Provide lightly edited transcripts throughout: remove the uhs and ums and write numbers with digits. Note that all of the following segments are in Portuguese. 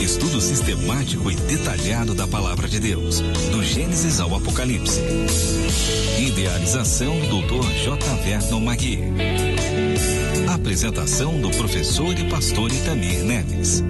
estudo sistemático e detalhado da Palavra de Deus, do Gênesis ao Apocalipse. Idealização Dr. J. Vernon Magui. Apresentação do professor e pastor Itamir Neves.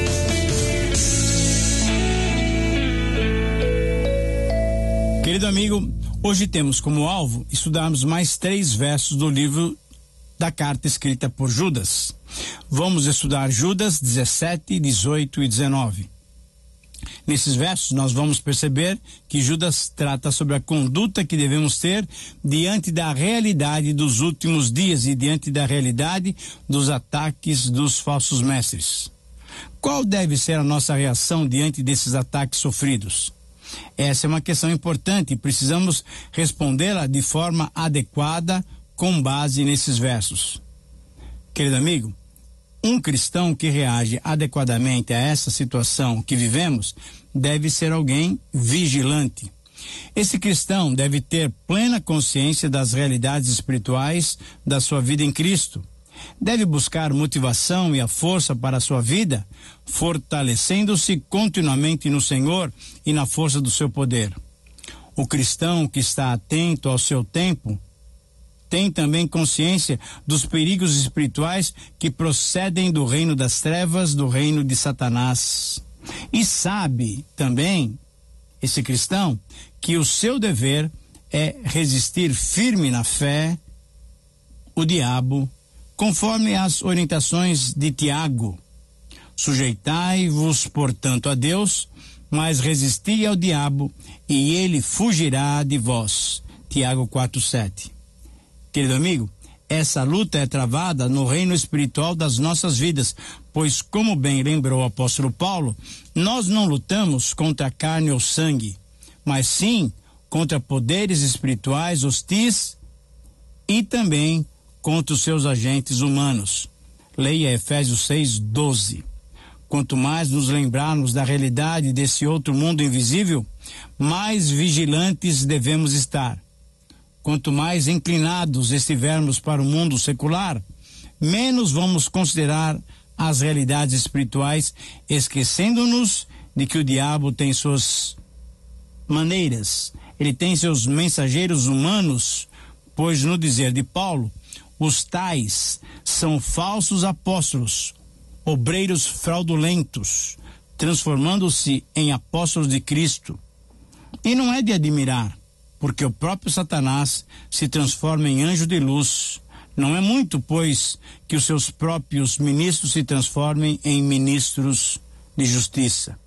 Querido amigo, hoje temos como alvo estudarmos mais 3 versos do livro da carta escrita por Judas. Vamos estudar Judas 17, 18 e 19. Nesses versos nós vamos perceber que Judas trata sobre a conduta que devemos ter diante da realidade dos últimos dias e diante da realidade dos ataques dos falsos mestres. Qual deve ser a nossa reação diante desses ataques sofridos? Essa é uma questão importante e precisamos respondê-la de forma adequada com base nesses versos. Querido amigo, um cristão que reage adequadamente a essa situação que vivemos deve ser alguém vigilante. Esse cristão deve ter plena consciência das realidades espirituais da sua vida em Cristo. Deve buscar motivação e a força para a sua vida, fortalecendo-se continuamente no Senhor e na força do seu poder. O cristão que está atento ao seu tempo tem também consciência dos perigos espirituais que procedem do reino das trevas, do reino de Satanás. E sabe também, esse cristão, que o seu dever é resistir firme na fé o diabo, conforme as orientações de Tiago. Sujeitai-vos, portanto, a Deus, mas resisti ao diabo, e ele fugirá de vós. Tiago 4:7. Querido amigo, essa luta é travada no reino espiritual das nossas vidas, pois, como bem lembrou o apóstolo Paulo, nós não lutamos contra a carne ou sangue, mas sim contra poderes espirituais hostis e também contra os seus agentes humanos. Leia Efésios 6:12. Quanto mais nos lembrarmos da realidade desse outro mundo invisível, mais vigilantes devemos estar. Quanto mais inclinados estivermos para o mundo secular, menos vamos considerar as realidades espirituais, esquecendo-nos de que o diabo tem suas maneiras, ele tem seus mensageiros humanos, pois no dizer de Paulo, os tais são falsos apóstolos, obreiros fraudulentos, transformando-se em apóstolos de Cristo. E não é de admirar, porque o próprio Satanás se transforma em anjo de luz. Não é muito, pois, que os seus próprios ministros se transformem em ministros de justiça.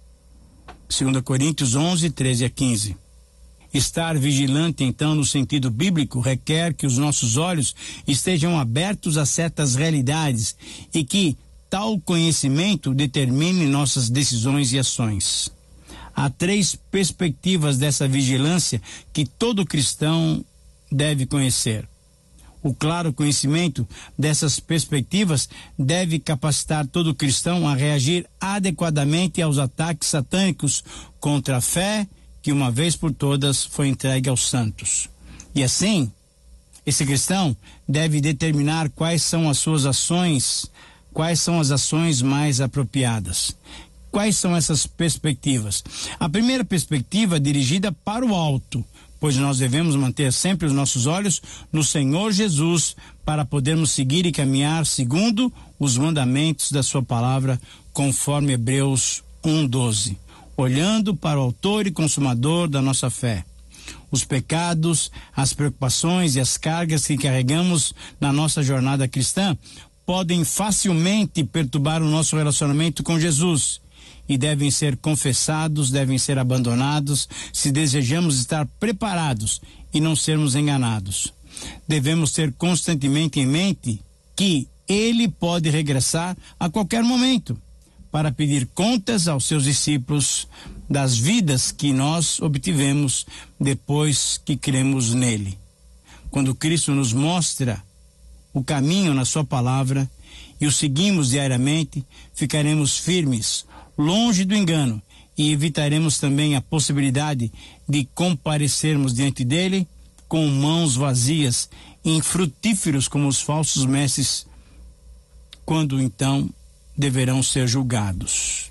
2 Coríntios 11, 13 a 15. Estar vigilante, então, no sentido bíblico, requer que os nossos olhos estejam abertos a certas realidades e que tal conhecimento determine nossas decisões e ações. Há 3 perspectivas dessa vigilância que todo cristão deve conhecer. O claro conhecimento dessas perspectivas deve capacitar todo cristão a reagir adequadamente aos ataques satânicos contra a fé que uma vez por todas foi entregue aos santos. E assim, esse cristão deve determinar quais são as suas ações, quais são as ações mais apropriadas. Quais são essas perspectivas? A primeira perspectiva é dirigida para o alto, pois nós devemos manter sempre os nossos olhos no Senhor Jesus para podermos seguir e caminhar segundo os mandamentos da sua palavra, conforme Hebreus 1:12, olhando para o autor e consumador da nossa fé. Os pecados, as preocupações e as cargas que carregamos na nossa jornada cristã podem facilmente perturbar o nosso relacionamento com Jesus e devem ser confessados, devem ser abandonados, se desejamos estar preparados e não sermos enganados. Devemos ter constantemente em mente que ele pode regressar a qualquer momento para pedir contas aos seus discípulos das vidas que nós obtivemos depois que cremos nele. Quando Cristo nos mostra o caminho na sua palavra e o seguimos diariamente, ficaremos firmes, longe do engano, e evitaremos também a possibilidade de comparecermos diante dele com mãos vazias, infrutíferos como os falsos mestres, quando então deverão ser julgados.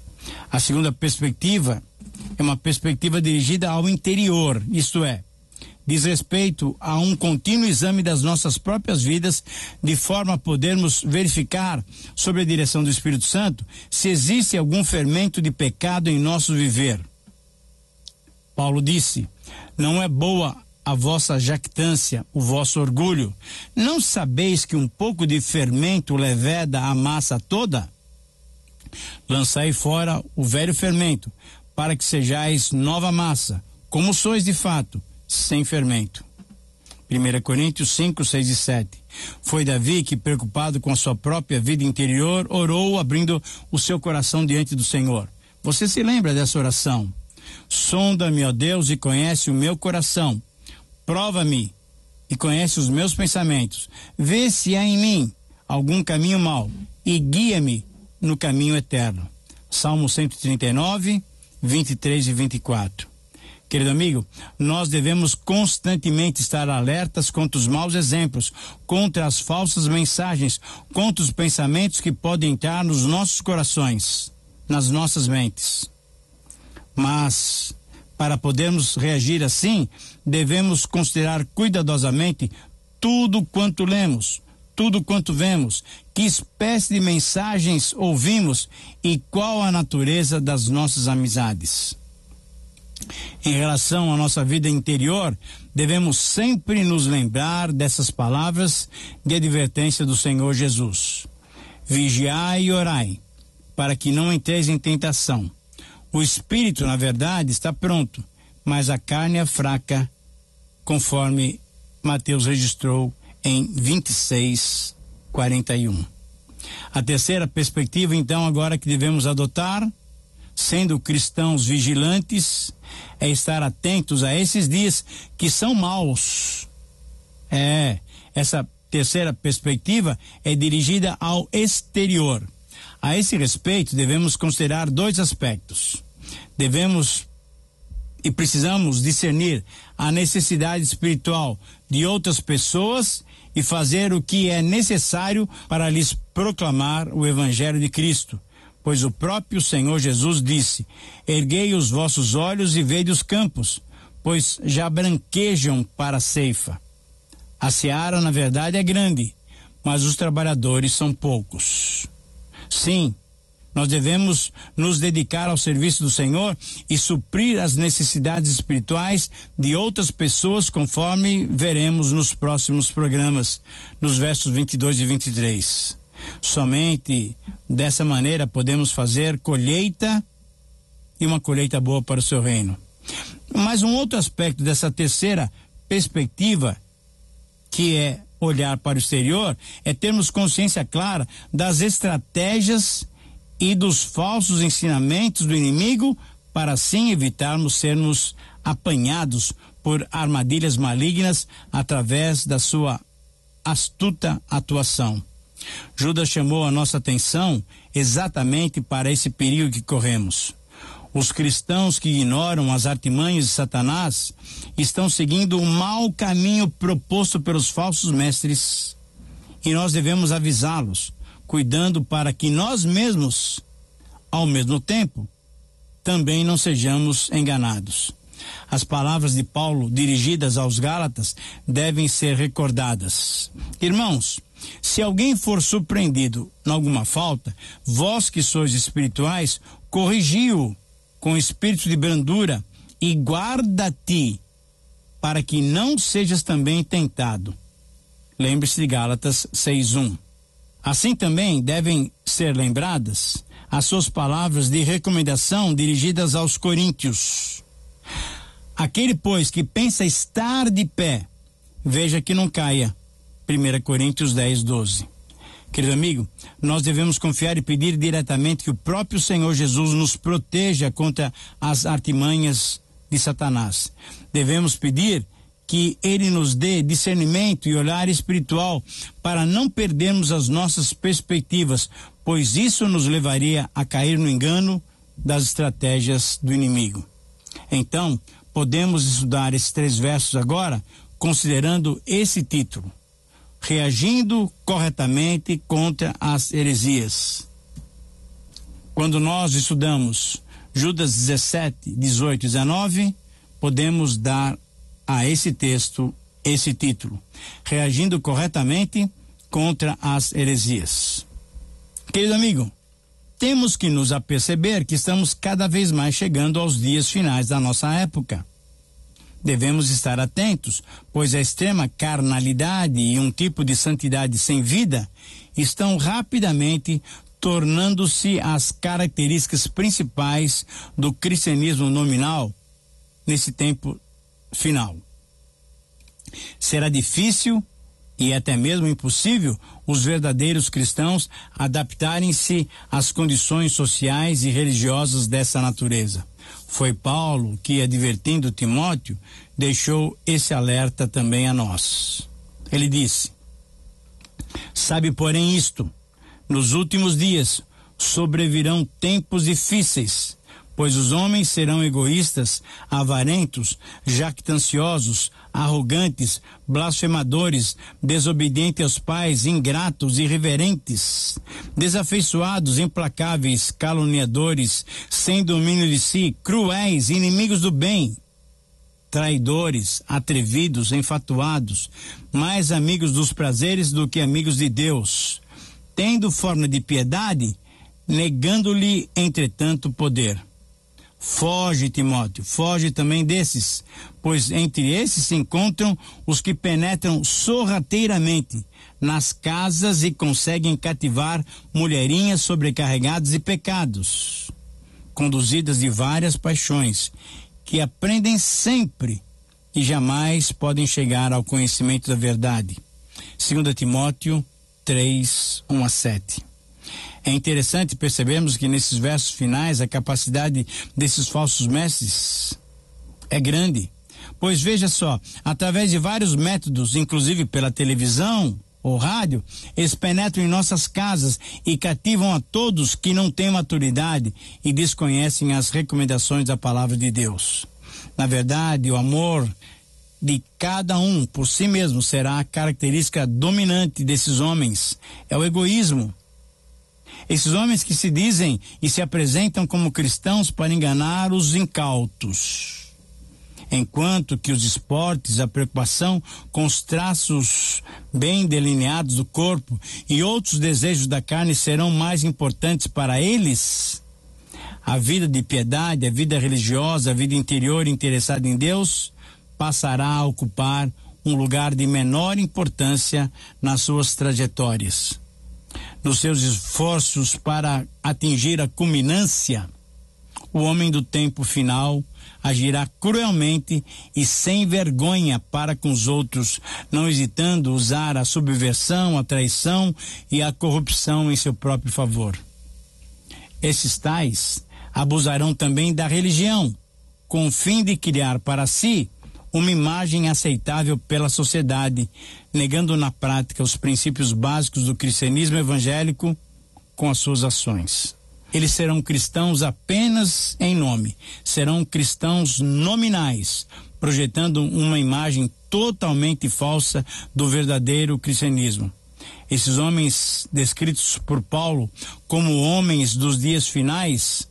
A segunda perspectiva é uma perspectiva dirigida ao interior, isto é, diz respeito a um contínuo exame das nossas próprias vidas, de forma a podermos verificar, sob a direção do Espírito Santo, se existe algum fermento de pecado em nosso viver. Paulo disse: não é boa a vossa jactância, o vosso orgulho. Não sabeis que um pouco de fermento leveda a massa toda? Lançai fora o velho fermento, para que sejais nova massa, como sois de fato, sem fermento. 1 Coríntios 5, 6 e 7. Foi Davi que, preocupado com a sua própria vida interior, orou abrindo o seu coração diante do Senhor. Você se lembra dessa oração? Sonda-me, ó Deus, e conhece o meu coração. Prova-me e conhece os meus pensamentos. Vê se há em mim algum caminho mau e guia-me no caminho eterno. Salmo 139, 23 e 24. Querido amigo, nós devemos constantemente estar alertas contra os maus exemplos, contra as falsas mensagens, contra os pensamentos que podem entrar nos nossos corações, nas nossas mentes. Mas, para podermos reagir assim, devemos considerar cuidadosamente tudo quanto lemos, tudo quanto vemos, que espécie de mensagens ouvimos e qual a natureza das nossas amizades. Em relação à nossa vida interior, devemos sempre nos lembrar dessas palavras de advertência do Senhor Jesus. Vigiai e orai, para que não entreis em tentação. O espírito, na verdade, está pronto, mas a carne é fraca, conforme Mateus registrou em 26, 41. A terceira perspectiva, então, agora que devemos adotar, sendo cristãos vigilantes, é estar atentos a esses dias que são maus. Essa terceira perspectiva é dirigida ao exterior. A esse respeito, devemos considerar dois aspectos. Devemos e precisamos discernir a necessidade espiritual de outras pessoas e fazer o que é necessário para lhes proclamar o Evangelho de Cristo. Pois o próprio Senhor Jesus disse: erguei os vossos olhos e vede os campos, pois já branquejam para a ceifa. A seara, na verdade, é grande, mas os trabalhadores são poucos. Sim, nós devemos nos dedicar ao serviço do Senhor e suprir as necessidades espirituais de outras pessoas, conforme veremos nos próximos programas, nos versos 22 e 23. Somente dessa maneira podemos fazer colheita, e uma colheita boa para o seu reino. Mas um outro aspecto dessa terceira perspectiva, que é olhar para o exterior, é termos consciência clara das estratégias e dos falsos ensinamentos do inimigo, para assim evitarmos sermos apanhados por armadilhas malignas através da sua astuta atuação. Judas chamou a nossa atenção exatamente para esse perigo que corremos. Os cristãos que ignoram as artimanhas de Satanás estão seguindo o mau caminho proposto pelos falsos mestres, e nós devemos avisá-los, cuidando para que nós mesmos, ao mesmo tempo, também não sejamos enganados. As palavras de Paulo dirigidas aos Gálatas devem ser recordadas. Irmãos, se alguém for surpreendido em alguma falta, vós que sois espirituais, corrigi-o com espírito de brandura e guarda-te, para que não sejas também tentado. Lembre-se de Gálatas 6:1. Assim também devem ser lembradas as suas palavras de recomendação dirigidas aos coríntios. Aquele, pois, que pensa estar de pé, veja que não caia. 1 Coríntios 10:12. Querido amigo, nós devemos confiar e pedir diretamente que o próprio Senhor Jesus nos proteja contra as artimanhas de Satanás. Devemos pedir que Ele nos dê discernimento e olhar espiritual para não perdermos as nossas perspectivas, pois isso nos levaria a cair no engano das estratégias do inimigo. Então, podemos estudar esses 3 versos agora, considerando esse título: reagindo corretamente contra as heresias. Quando nós estudamos Judas 17, 18 e 19, podemos dar a esse texto esse título: Reagindo corretamente contra as heresias. Querido amigo, temos que nos aperceber que estamos cada vez mais chegando aos dias finais da nossa época. Devemos estar atentos, pois a extrema carnalidade e um tipo de santidade sem vida estão rapidamente tornando-se as características principais do cristianismo nominal nesse tempo final. Será difícil e até mesmo impossível os verdadeiros cristãos adaptarem-se às condições sociais e religiosas dessa natureza. Foi Paulo que, advertindo Timóteo, deixou esse alerta também a nós. Ele disse: sabe, porém, isto: nos últimos dias sobrevirão tempos difíceis, pois os homens serão egoístas, avarentos, jactanciosos, arrogantes, blasfemadores, desobedientes aos pais, ingratos, irreverentes, desafeiçoados, implacáveis, caluniadores, sem domínio de si, cruéis, inimigos do bem, traidores, atrevidos, enfatuados, mais amigos dos prazeres do que amigos de Deus, tendo forma de piedade, negando-lhe, entretanto, poder. Foge, Timóteo, foge também desses, pois entre esses se encontram os que penetram sorrateiramente nas casas e conseguem cativar mulherinhas sobrecarregadas de pecados, conduzidas de várias paixões, que aprendem sempre e jamais podem chegar ao conhecimento da verdade. 2 Timóteo 3, 1 a 7. É interessante percebermos que nesses versos finais a capacidade desses falsos mestres é grande. Pois veja só, através de vários métodos, inclusive pela televisão ou rádio, eles penetram em nossas casas e cativam a todos que não têm maturidade e desconhecem as recomendações da palavra de Deus. Na verdade, o amor de cada um por si mesmo será a característica dominante desses homens. É o egoísmo. Esses homens que se dizem e se apresentam como cristãos para enganar os incautos. Enquanto que os esportes, a preocupação com os traços bem delineados do corpo e outros desejos da carne serão mais importantes para eles, a vida de piedade, a vida religiosa, a vida interior interessada em Deus passará a ocupar um lugar de menor importância nas suas trajetórias. Nos seus esforços para atingir a culminância, o homem do tempo final agirá cruelmente e sem vergonha para com os outros, não hesitando usar a subversão, a traição e a corrupção em seu próprio favor. Esses tais abusarão também da religião, com o fim de criar para si uma imagem aceitável pela sociedade, negando na prática os princípios básicos do cristianismo evangélico com as suas ações. Eles serão cristãos apenas em nome, serão cristãos nominais, projetando uma imagem totalmente falsa do verdadeiro cristianismo. Esses homens descritos por Paulo como homens dos dias finais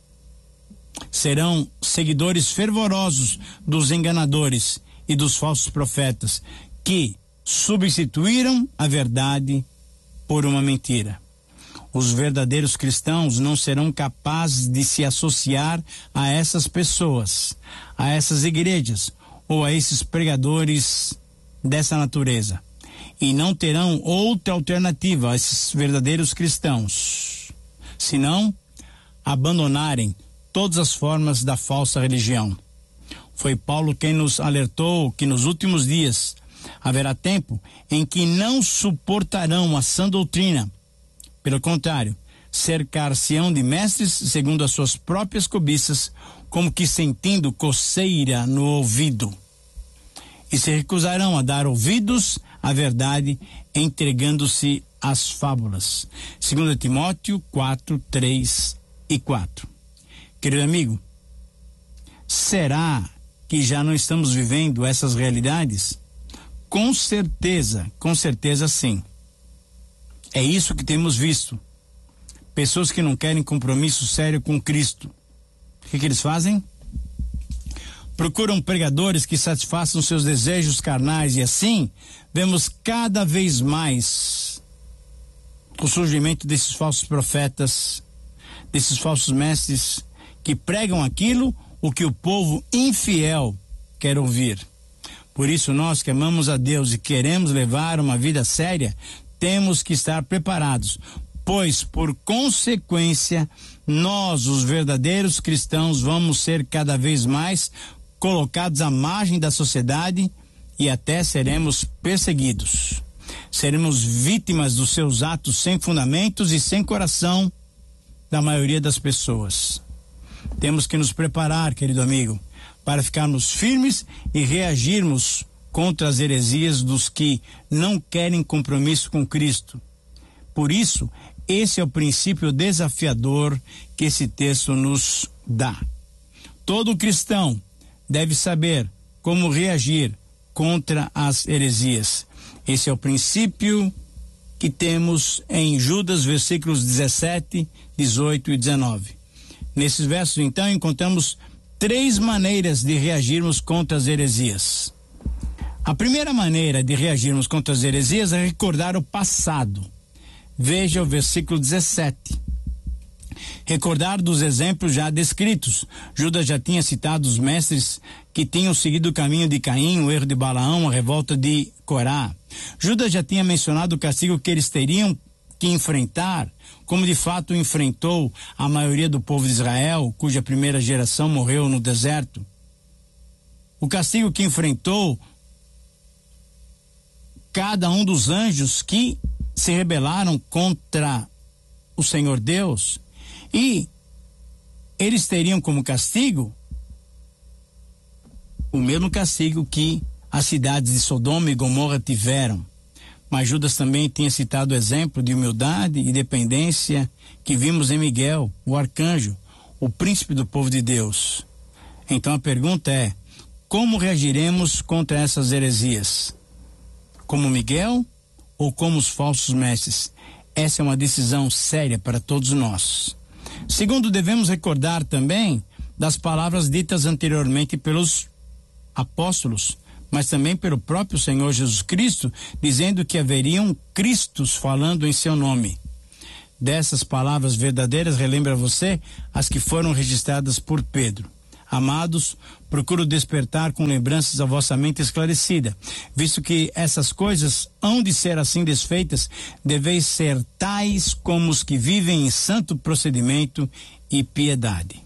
serão seguidores fervorosos dos enganadores e dos falsos profetas, que substituíram a verdade por uma mentira. Os verdadeiros cristãos não serão capazes de se associar a essas pessoas, a essas igrejas ou a esses pregadores dessa natureza, e não terão outra alternativa a esses verdadeiros cristãos, senão abandonarem todas as formas da falsa religião. Foi Paulo quem nos alertou que nos últimos dias haverá tempo em que não suportarão a sã doutrina. Pelo contrário, cercar-se-ão de mestres segundo as suas próprias cobiças, como que sentindo coceira no ouvido. E se recusarão a dar ouvidos à verdade, entregando-se às fábulas. 2 Timóteo 4, 3 e 4. Querido amigo, será que já não estamos vivendo essas realidades? Com certeza sim. É isso que temos visto. pessoas que não querem compromisso sério com Cristo. O que eles fazem? Procuram pregadores que satisfaçam seus desejos carnais, e assim vemos cada vez mais o surgimento desses falsos profetas, desses falsos mestres que pregam aquilo o que o povo infiel quer ouvir. Por isso, nós que amamos a Deus e queremos levar uma vida séria, temos que estar preparados, pois, por consequência, nós, os verdadeiros cristãos, vamos ser cada vez mais colocados à margem da sociedade e até seremos perseguidos. Seremos vítimas dos seus atos sem fundamentos e sem coração da maioria das pessoas. Temos que nos preparar, querido amigo, para ficarmos firmes e reagirmos contra as heresias dos que não querem compromisso com Cristo. Por isso, esse é o princípio desafiador que esse texto nos dá. Todo cristão deve saber como reagir contra as heresias. Esse é o princípio que temos em Judas, versículos 17, 18 e 19. Nesses versos, então, encontramos 3 maneiras de reagirmos contra as heresias. A primeira maneira de reagirmos contra as heresias é recordar o passado. Veja o versículo 17. Recordar dos exemplos já descritos. Judas já tinha citado os mestres que tinham seguido o caminho de Caim, o erro de Balaão, a revolta de Corá. Judas já tinha mencionado o castigo que eles teriam que enfrentar, como de fato enfrentou a maioria do povo de Israel, cuja primeira geração morreu no deserto. O castigo que enfrentou cada um dos anjos que se rebelaram contra o Senhor Deus, e eles teriam como castigo o mesmo castigo que as cidades de Sodoma e Gomorra tiveram. Mas Judas também tinha citado o exemplo de humildade e dependência que vimos em Miguel, o arcanjo, o príncipe do povo de Deus. Então a pergunta é: como reagiremos contra essas heresias? Como Miguel ou como os falsos mestres? Essa é uma decisão séria para todos nós. Segundo, devemos recordar também das palavras ditas anteriormente pelos apóstolos, mas também pelo próprio Senhor Jesus Cristo, dizendo que haveriam cristos falando em seu nome. Dessas palavras verdadeiras, relembra você as que foram registradas por Pedro. Amados, procuro despertar com lembranças a vossa mente esclarecida, visto que essas coisas hão de ser assim desfeitas, deveis ser tais como os que vivem em santo procedimento e piedade.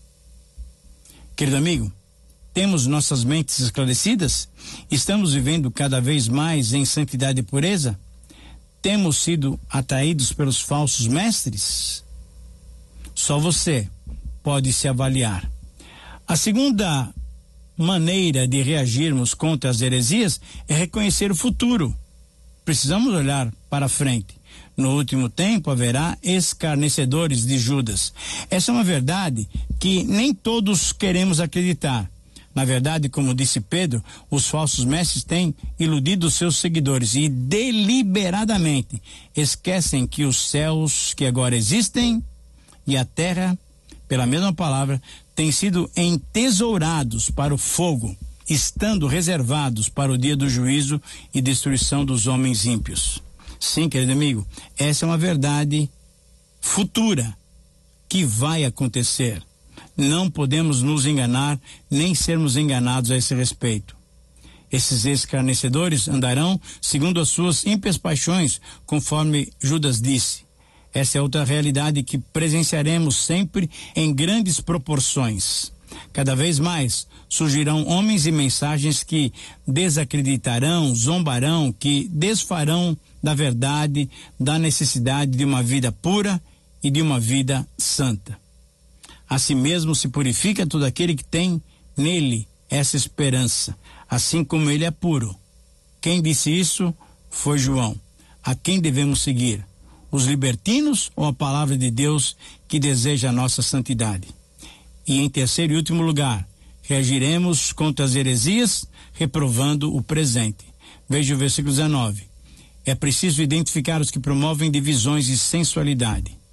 Querido amigo, temos nossas mentes esclarecidas? Estamos vivendo cada vez mais em santidade e pureza? Temos sido atraídos pelos falsos mestres? Só você pode se avaliar. A segunda maneira de reagirmos contra as heresias é reconhecer o futuro. Precisamos olhar para frente. No último tempo haverá escarnecedores de Judas. Essa é uma verdade que nem todos queremos acreditar. Na verdade, como disse Pedro, os falsos mestres têm iludido os seus seguidores e deliberadamente esquecem que os céus que agora existem e a terra, pela mesma palavra, têm sido entesourados para o fogo, estando reservados para o dia do juízo e destruição dos homens ímpios. Sim, querido amigo, essa é uma verdade futura que vai acontecer. Não podemos nos enganar, nem sermos enganados a esse respeito. Esses escarnecedores andarão segundo as suas ímpias paixões, conforme Judas disse. Essa é outra realidade que presenciaremos sempre em grandes proporções. Cada vez mais surgirão homens e mensagens que desacreditarão, zombarão, que desfarão da verdade, da necessidade de uma vida pura e de uma vida santa. Assim mesmo se purifica todo aquele que tem nele essa esperança, assim como ele é puro. Quem disse isso foi João. A quem devemos seguir? Os libertinos ou a palavra de Deus que deseja a nossa santidade? E em terceiro e último lugar, reagiremos contra as heresias, reprovando o presente. Veja o versículo 19. É preciso identificar os que promovem divisões e sensualidade.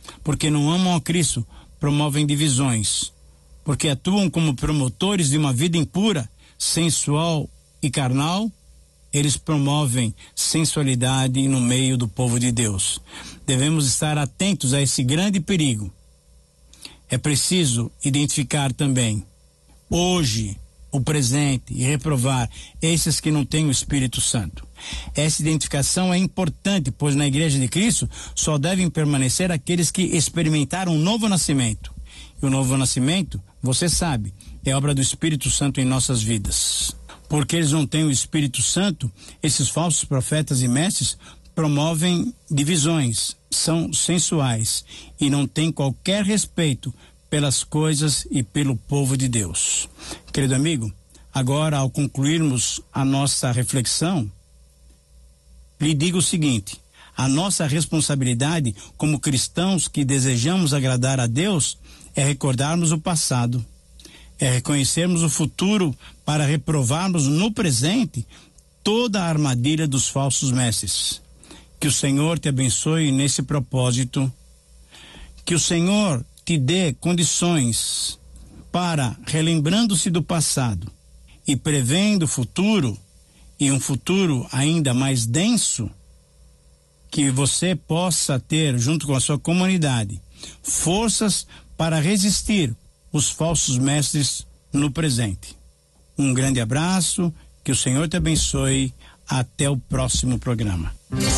porque não amam a Cristo, promovem divisões, porque atuam como promotores de uma vida impura, sensual e carnal. Eles promovem sensualidade no meio do povo de Deus. Devemos estar atentos a esse grande perigo. É preciso identificar também, hoje, o presente e reprovar esses que não têm o Espírito Santo. Essa identificação é importante, pois na Igreja de Cristo só devem permanecer aqueles que experimentaram um novo nascimento. E o novo nascimento, você sabe, é obra do Espírito Santo em nossas vidas. Porque eles não têm o Espírito Santo, esses falsos profetas e mestres promovem divisões, são sensuais e não têm qualquer respeito pelas coisas e pelo povo de Deus. Querido amigo, agora ao concluirmos a nossa reflexão, lhe digo o seguinte: a nossa responsabilidade como cristãos que desejamos agradar a Deus é recordarmos o passado, é reconhecermos o futuro para reprovarmos no presente toda a armadilha dos falsos mestres. Que o Senhor te abençoe nesse propósito, que o Senhor te dê condições para, relembrando-se do passado e prevendo o futuro, e um futuro ainda mais denso, que você possa ter, junto com a sua comunidade, forças para resistir os falsos mestres no presente. Um grande abraço, que o Senhor te abençoe, até o próximo programa.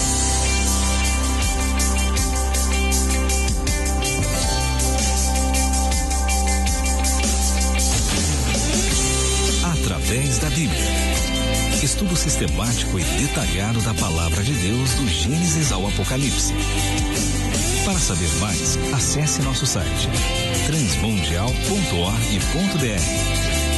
Através da Bíblia. Estudo sistemático e detalhado da Palavra de Deus do Gênesis ao Apocalipse. Para saber mais, acesse nosso site transmundial.org.br